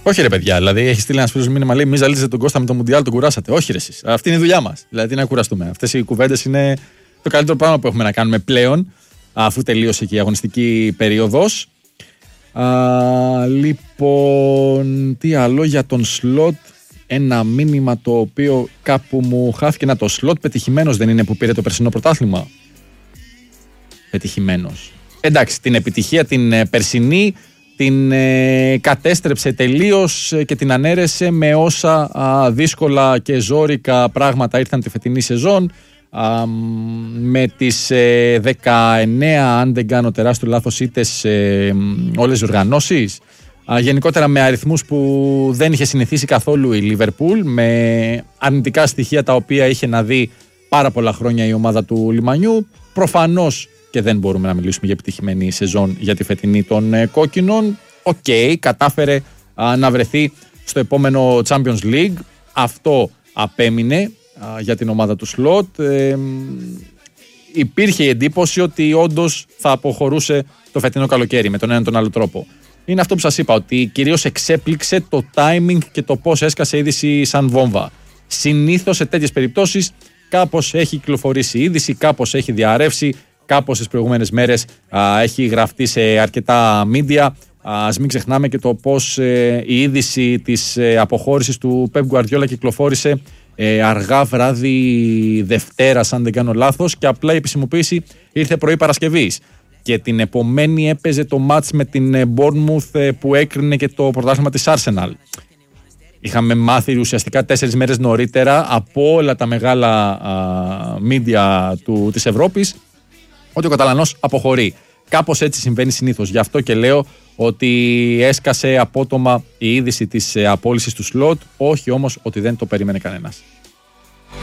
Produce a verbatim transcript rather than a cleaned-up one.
Όχι ρε παιδιά, δηλαδή έχει στείλει ένα φίλο μήνυμα, λέει: Μη ζαλίζετε τον Κώστα με το Μουντιάλ, τον κουράσατε. Όχι ρε εσείς. Αυτή είναι η δουλειά μας. Δηλαδή να κουραστούμε. Αυτές οι κουβέντες είναι το καλύτερο πράγμα που έχουμε να κάνουμε πλέον, αφού τελείωσε και η αγωνιστική περίοδος. Α, λοιπόν, τι άλλο για τον Σλότ. Ένα μήνυμα το οποίο κάπου μου χάθηκε. Να, το Σλότ πετυχημένος δεν είναι που πήρε το περσινό πρωτάθλημα? Πετυχημένος. Εντάξει, την επιτυχία την περσινή την ε, κατέστρεψε τελείως και την ανέρεσε με όσα α, δύσκολα και ζόρικα πράγματα ήρθαν τη φετινή σεζόν, α, με τις ε, δεκαεννέα, αν δεν κάνω τεράστιο λάθος, ήττες ε, όλες οι οργανώσεις, α, γενικότερα με αριθμούς που δεν είχε συνηθίσει καθόλου η Λίβερπουλ, με αρνητικά στοιχεία τα οποία είχε να δει πάρα πολλά χρόνια η ομάδα του Λιμανιού. Προφανώς και δεν μπορούμε να μιλήσουμε για επιτυχημένη σεζόν για τη φετινή των ε, κόκκινων. Οκ, okay, κατάφερε α, να βρεθεί στο επόμενο Champions League. Αυτό απέμεινε α, για την ομάδα του Σλότ. Ε, υπήρχε η εντύπωση ότι όντως θα αποχωρούσε το φετινό καλοκαίρι με τον έναν τον άλλο τρόπο. Είναι αυτό που σας είπα, ότι κυρίως εξέπληξε το timing και το πώς έσκασε η είδηση σαν βόμβα. Συνήθως σε τέτοιες περιπτώσεις κάπως έχει κυκλοφορήσει η είδηση, κάπως έχει διαρρεύσει, κάπως τις προηγούμενες μέρες α, έχει γραφτεί σε αρκετά media. Ας μην ξεχνάμε και το πώς ε, η είδηση της ε, αποχώρησης του Pep Guardiola κυκλοφόρησε ε, αργά βράδυ Δευτέρας, αν δεν κάνω λάθος, και απλά η επισημοποίηση ήρθε πρωί Παρασκευής. Και την επομένη έπαιζε το μάτς με την Bournemouth ε, που έκρινε και το πρωτάθλημα της Arsenal. Είχαμε μάθει ουσιαστικά τέσσερις μέρες νωρίτερα από όλα τα μεγάλα α, media του, της Ευρώπης ότι ο Καταλανός αποχωρεί. Κάπως έτσι συμβαίνει συνήθως. Γι' αυτό και λέω ότι έσκασε απότομα η είδηση της απόλυσης του Σλότ, όχι όμως ότι δεν το περίμενε κανένας.